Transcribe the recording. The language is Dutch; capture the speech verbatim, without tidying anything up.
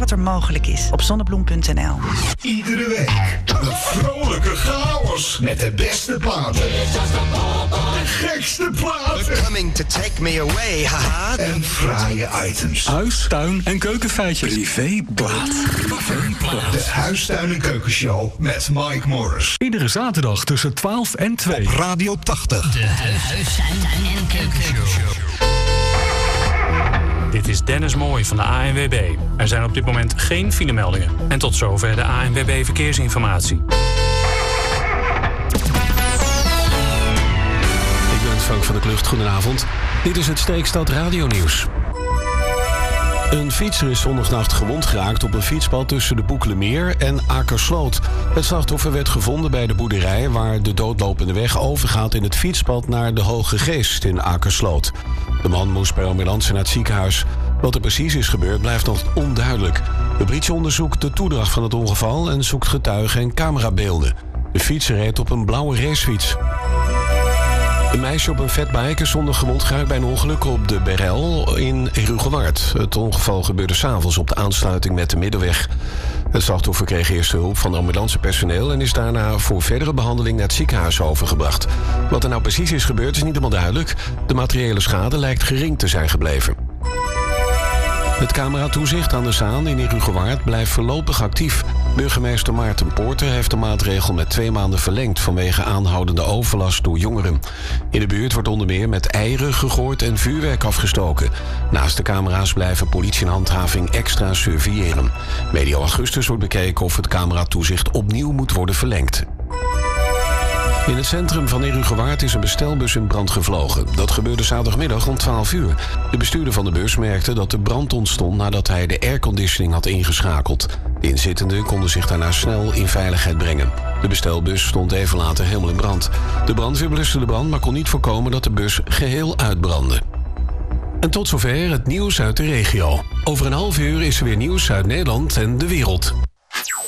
wat er mogelijk is op zonnebloem punt n l. Iedere week een vrolijke chaos met de beste platen. De gekste platen. Coming to take me away, haha. En fraaie items. Huis, tuin en keukenfeitjes. Privéplaat. De Huistuin- en Keukenshow met Mike Morris. Iedere zaterdag tussen twaalf en twee. Op Radio tachtig. De Huistuin- en Keukenshow. Dit is Dennis Mooij van de A N W B. Er zijn op dit moment geen filemeldingen. En tot zover de A N W B Verkeersinformatie. Ik ben Frank van der Klucht, goedenavond. Dit is het Steekstad Radio-nieuws. Een fietser is zondagnacht gewond geraakt op een fietspad tussen de Boekelemeer en Akersloot. Het slachtoffer werd gevonden bij de boerderij waar de doodlopende weg overgaat in het fietspad naar de Hoge Geest in Akersloot. De man moest per ambulance naar het ziekenhuis. Wat er precies is gebeurd blijft nog onduidelijk. De politie onderzoekt de toedracht van het ongeval en zoekt getuigen en camerabeelden. De fietser reed op een blauwe racefiets. Een meisje op een fatbike is zonder gewond geraakt bij een ongeluk op de Berel in Herugewaard. Het ongeval gebeurde 's avonds op de aansluiting met de Middenweg. Het slachtoffer kreeg eerst hulp van ambulancepersoneel en is daarna voor verdere behandeling naar het ziekenhuis overgebracht. Wat er nou precies is gebeurd is niet helemaal duidelijk. De materiële schade lijkt gering te zijn gebleven. Het cameratoezicht aan de Zaan in Herugewaard blijft voorlopig actief. Burgemeester Maarten Poorter heeft de maatregel met twee maanden verlengd vanwege aanhoudende overlast door jongeren. In de buurt wordt onder meer met eieren gegooid en vuurwerk afgestoken. Naast de camera's blijven politie en handhaving extra surveilleren. Medio augustus wordt bekeken of het cameratoezicht opnieuw moet worden verlengd. In het centrum van Herugewaard is een bestelbus in brand gevlogen. Dat gebeurde zaterdagmiddag om twaalf uur. De bestuurder van de bus merkte dat de brand ontstond nadat hij de airconditioning had ingeschakeld. De inzittenden konden zich daarna snel in veiligheid brengen. De bestelbus stond even later helemaal in brand. De brandweer bluste de brand, maar kon niet voorkomen dat de bus geheel uitbrandde. En tot zover het nieuws uit de regio. Over een half uur is er weer nieuws uit Nederland en de wereld.